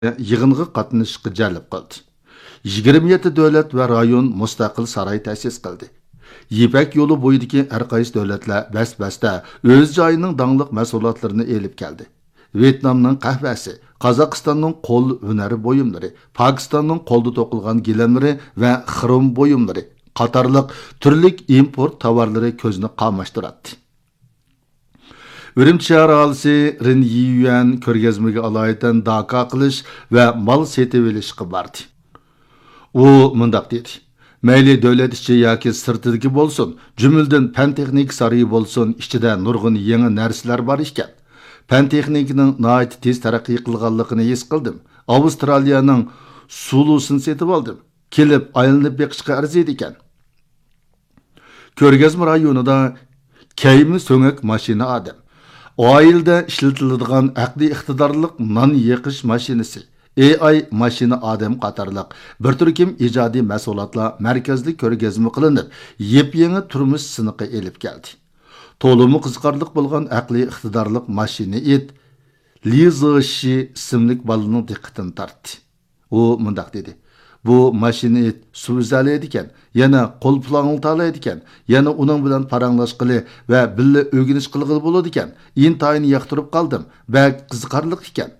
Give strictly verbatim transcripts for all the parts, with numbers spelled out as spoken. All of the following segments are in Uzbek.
yig'inga qatnashishga jalb qildi. yigirma yetti davlat va rayon mustaqil saroy ta'sis qildi. Yipak yo'li bo'yidagi har qaysi davlatlar bas-basda o'z joyining dangliq mas'uliyatlarini elib keldi. Vyetnamning qahvasi, Qozog'istonning qo'l hunari buyumlari, Pokistonning qo'lda to'qilgan gilamlari va xrom buyumlari qatorliq turli import tovarlari ko'zni qamashtiradi. Urumchi shahar aholisi Rin Yiyuan ko'rgazmaga alohida daka qilish va mol setib olishga bordi. U mundaq dedi: Mayli davlat ichi yoki sirtidagi bo'lsin, jumladan fan texnik saroyi bo'lsin, ichida nurg'un yangi narsalar bor ekan. Fan texnikining nihoyat tez taraqqiy qilganligini his qildim. Avstraliyaning sulusini setib oldim. Kelib aylanib beqishga arziydi ekan. Ko'rgazma rayonida kaymi so'ngak mashina odam. Oilda ishlatiladigan aqliy iqtidorliq non yeqish mashinasi, A I mashina odam qatorliq bir turkum ijodiy mahsulotlar markazli ko'rgazma qilinib, yep-yangi turmush siniqi elib keldi. To'limi qiziqarli bo'lgan aqliy iqtidorliq mashina it Lizishi ismli bolaning diqqatini tortdi. U mundaq dedi: Bu mashina it suvzalaydi ekan, yana qo'l pulangni talaydi ekan, yana uning bilan paranglashqili va billa o'g'inish qilg'ili bo'ladi ekan. Intayin yoqtirib qoldim. Bak qiziqarli ekan.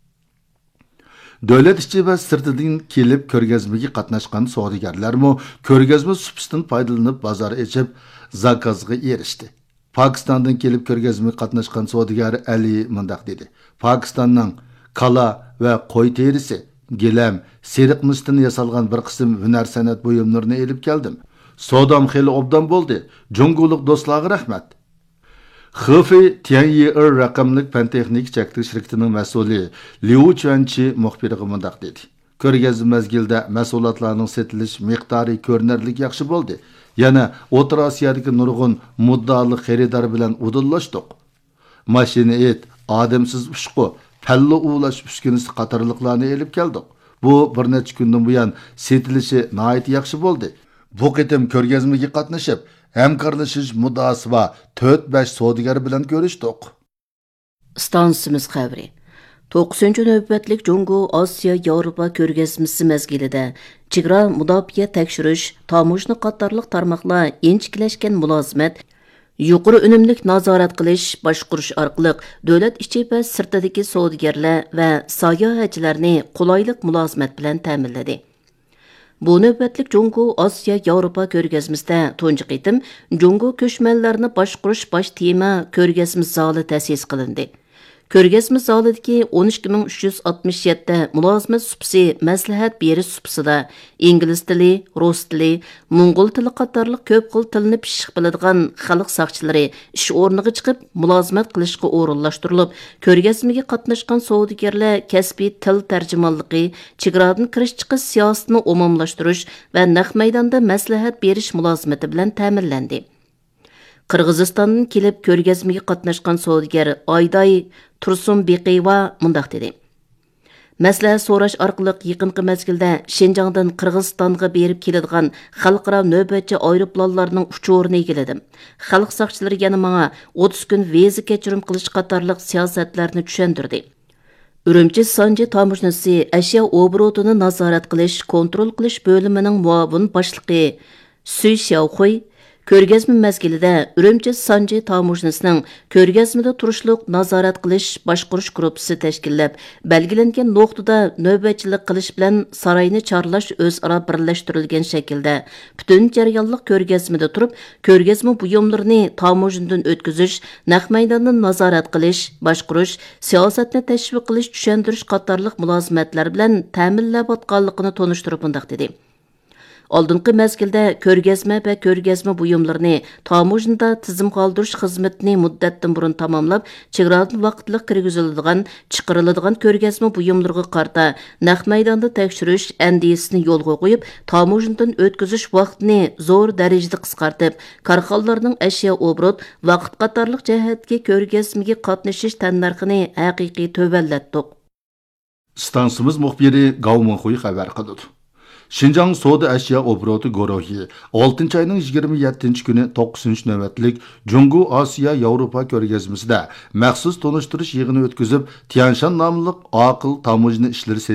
Davlat ichi va sirtidan kelib ko'rgazmaga qatnashgan savdogarlarmi ko'rgazma supsidan foydalanib bozor ochib, zakazga erishdi. Pokistondan kelib ko'rgazmaga qatnashgan savdogar Ali mundaq dedi: Pokistonning kala va qo'y terisi, gilam, seriq musdan yasalgan bir qism hunar san'at buyumlarini elib keldim. Savdom xeli obdan bo'ldi. Junguliq do'stlarga rahmat. Xefi Tianyi-er raqamlik fan texnik chakti shirkatining mas'uli Liu Chuanchi muxbiriga mundaq dedi: Ko'rgazma mezgilda mahsulotlarning setilish miqdori ko'rinarlik yaxshi bo'ldi. Yana O'rta Osiyodagi nurg'un muddali xaridor bilan udillashdik. Mashina et, odamsiz ushqu, palla ulash uskunasi qatorliqlarni elib keldik. Bu bir necha kundan buyon setilishi nihoyat yaxshi bo'ldi. Bu qitim ko'rgazmaga qatnashib, hamkorlashish muddasi va to'rt besh savdogar bilan ko'rishdik. Stansimiz xabari. to'qqizinchi navbatlik Jungo Osiyo Yevropa ko'rgazmasi mezgilida chegara mudofaa tekshirish, tamojna qatorliq tarmoqlar inchikilashgan mulozimat, yuqori unumlik nazorat qilish, boshqarish orqali davlat ichi va sirtidagi savdogarlar va sayohatchilarni qulaylik mulozimat bilan ta'minladi. Bu navbatlik Jungo Osiyo Yevropa ko'rgazmasida tunji qitim Jungo ko'chmanlarni boshqarish bosh tema ko'rgazma zali ta'sis qilindi. Ko'rgazma zalidagi o'n ikki ming uch yuz oltmish yetti mulozimat supsi maslahat berish supsida ingliz tili, rus tili, mo'ng'ul tili qatorliq ko'p xil tilni pishiq biladigan xalq soqchilari ish o'rniga chiqib mulozimat qilishga o'rinlashtirilib, ko'rgazmaga qatnashgan savdogarlar kasbiy til tarjimonligi, chegaradan kirish chiqish siyosatini umumlashtirish va naq maydonda maslahat berish mulozimati bilan ta'minlandi. Qirg'izistondan kelib ko'rgazmaga qatnashgan savdogar Ayday Tursunbekova mundaq dedi: Maslahat so'rash orqali yaqinqi mezgilda Şinjandan Qirg'izistonga berib keladigan xalqaro navbatchi aeroplanlarning uchurini egiladim. Xalq soqchilari yana menga o'ttiz kun viza kechirim qilish qatorliq siyosatlarni tushuntirdi. Urumchi Sanji tamojnasi ashyo obrotini nazorat qilish, kontrol qilish bo'limining muavin boshlig'i Suy Xiaohui ko'rgazma mezgilida Urumchi Sanji tamojnasining ko'rgazmada turishliq nazorat qilish boshqarish gruppasi tashkillab, belgilangan nuqtada navbatchilik qilish bilan saroyni chorlash o'zaro birlashtirilgan shaklda butun jarayonliq ko'rgazmada turib, ko'rgazma buyumlarini tamojnadan o'tkazish, naq maydonni nazorat qilish, boshqarish, siyosatni tashviq qilish, tushuntirish qatorliq mulozimatlar bilan ta'minlayotganligini tonishtirib bundaq dedi. Oldingi mezgilda ko'rgazma va ko'rgazma buyumlarini tamojnada tizim qoldirish xizmatini muddatdan burun tamomlab, chegaradan vaqtliq kirgiziladigan, chiqariladigan ko'rgazma buyumlariga qarta naq maydonda tekshirish andisini yo'lga qo'yib, tamojnadan o'tkazish vaqtini zo'r darajada qisqartib, korxonalarning ashyo obrot vaqt qatorliq jihatga ko'rgazmaga qatnashish tannarxini haqiqiy to'vallatdik. Stansimiz muxbiri Gavmonxuy xabar qildi. Şinjan Soda Ashya Obrotu Guruhi oltinchi ayning yigirma yettinchi kuni to'qqizinchi navbatlik Jungu Osiyo Yevropa ko'rgazmasida maxsus tonishtirish yig'ini o'tkazib, Tianshan nomli aql tamojni ishlari